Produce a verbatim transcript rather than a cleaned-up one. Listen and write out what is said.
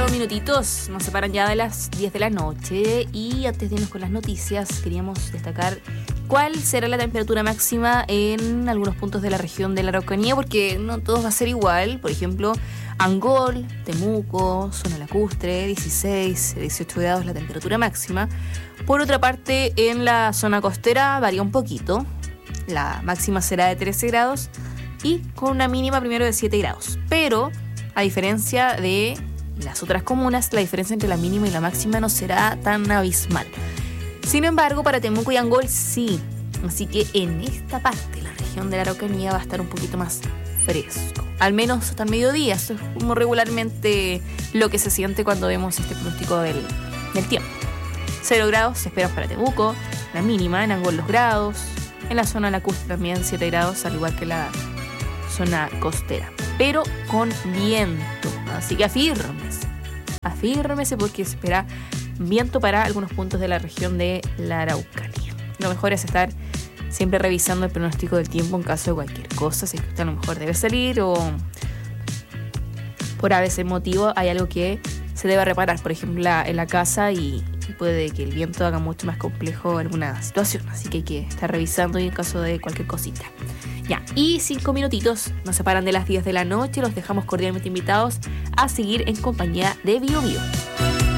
minutitos nos separan ya de las diez de la noche y antes de irnos con las noticias queríamos destacar cuál será la temperatura máxima en algunos puntos de la región de la Araucanía, porque no todos va a ser igual. Por ejemplo, Angol, Temuco, zona lacustre, dieciséis, dieciocho grados la temperatura máxima. Por otra parte, en la zona costera varía un poquito. La máxima será de trece grados y con una mínima primero de siete grados. Pero, a diferencia de las otras comunas, la diferencia entre la mínima y la máxima no será tan abismal. Sin embargo, para Temuco y Angol sí. Así que en esta parte, la región de la Araucanía va a estar un poquito más fresco. Al menos hasta el mediodía. Eso es como regularmente lo que se siente cuando vemos este pronóstico del, del tiempo. Cero grados se esperan para Temuco, la mínima, en Angol dos grados. En la zona lacustre también siete grados, al igual que la zona costera. Pero con viento. Así que afírmese. Afírmese porque se espera viento para algunos puntos de la región de la Araucanía. Lo mejor es estar siempre revisando el pronóstico del tiempo en caso de cualquier cosa. Si es que usted a lo mejor debe salir o por a veces motivo hay algo que se debe reparar, por ejemplo la, en la casa, y, y puede que el viento haga mucho más complejo alguna situación. Así que hay que estar revisando y en caso de cualquier cosita. Ya, y cinco minutitos nos separan de las diez de la noche. Los dejamos cordialmente invitados a seguir en compañía de Bio Bio.